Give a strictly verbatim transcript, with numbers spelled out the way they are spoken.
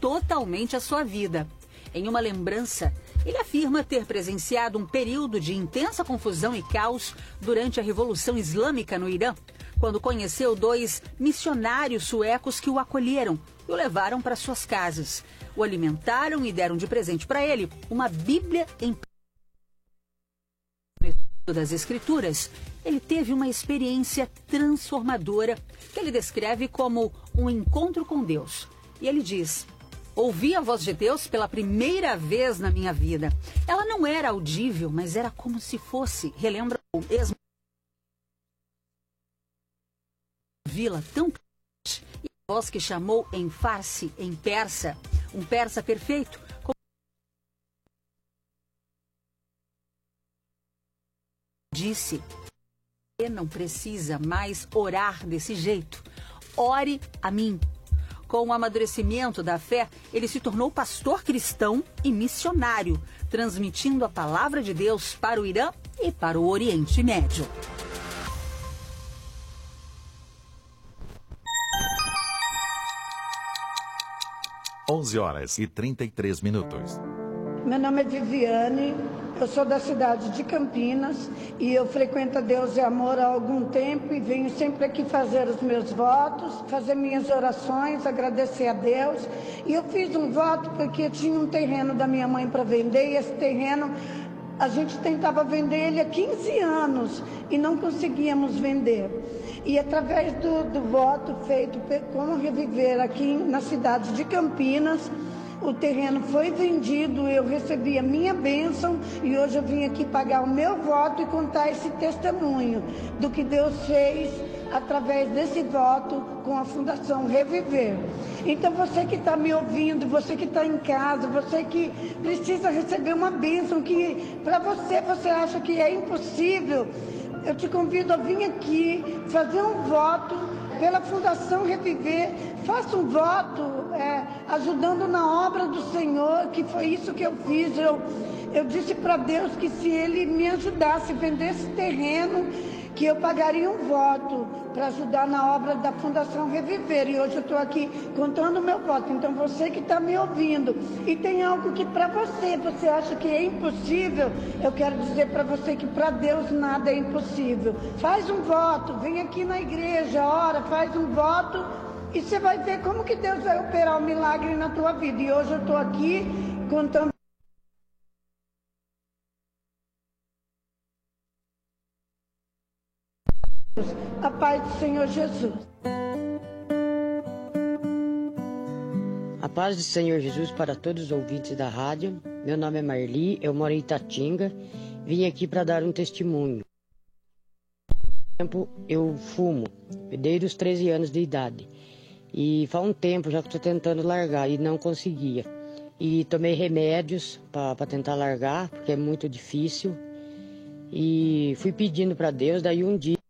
totalmente a sua vida. Em uma lembrança, ele afirma ter presenciado um período de intensa confusão e caos durante a Revolução Islâmica no Irã, quando conheceu dois missionários suecos que o acolheram e o levaram para suas casas. O alimentaram e deram de presente para ele uma Bíblia em das Escrituras. Ele teve uma experiência transformadora que ele descreve como um encontro com Deus. E ele diz: ouvi a voz de Deus pela primeira vez na minha vida. Ela não era audível, mas era como se fosse, relembra o mesmo vila tão claramente. E a voz que chamou em farsi, em persa, um persa perfeito, como disse: você não precisa mais orar desse jeito. Ore a mim. Com o amadurecimento da fé, ele se tornou pastor cristão e missionário, transmitindo a palavra de Deus para o Irã e para o Oriente Médio. onze horas e trinta e três minutos. Meu nome é Viviane, eu sou da cidade de Campinas e eu frequento a Deus e Amor há algum tempo e venho sempre aqui fazer os meus votos, fazer minhas orações, agradecer a Deus. E eu fiz um voto porque tinha um terreno da minha mãe para vender e esse terreno a gente tentava vender ele há quinze anos e não conseguíamos vender. E através do, do voto feito com o Reviver aqui na cidade de Campinas, o terreno foi vendido, eu recebi a minha bênção e hoje eu vim aqui pagar o meu voto e contar esse testemunho do que Deus fez através desse voto com a Fundação Reviver. Então você que está me ouvindo, você que está em casa, você que precisa receber uma bênção que para você, você acha que é impossível, eu te convido a vir aqui fazer um voto pela Fundação Reviver. Faça um voto é, ajudando na obra do Senhor, que foi isso que eu fiz. Eu, eu disse para Deus que se Ele me ajudasse a vender esse terreno, que eu pagaria um voto para ajudar na obra da Fundação Reviver. E hoje eu estou aqui contando o meu voto. Então você que está me ouvindo e tem algo que para você, você acha que é impossível, eu quero dizer para você que para Deus nada é impossível. Faz um voto, vem aqui na igreja, ora, faz um voto e você vai ver como que Deus vai operar o milagre na tua vida. E hoje eu estou aqui contando a paz do Senhor Jesus. A paz do Senhor Jesus para todos os ouvintes da rádio. Meu nome é Marli, eu moro em Itatinga. Vim aqui para dar um testemunho. Eu fumo, desde os treze anos de idade. E faz um tempo já que estou tentando largar e não conseguia. E tomei remédios para tentar largar, porque é muito difícil. E fui pedindo para Deus, daí um dia